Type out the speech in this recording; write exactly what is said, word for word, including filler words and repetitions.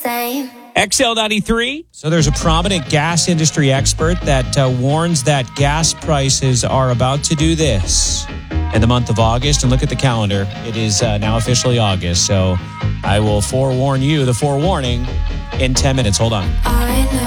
same. X L ninety-three. So there's a prominent gas industry expert that uh, warns that gas prices are about to do this in the month of August. And look at the calendar. It is uh, now officially August. So I will forewarn you the forewarning in ten minutes. Hold on. I know.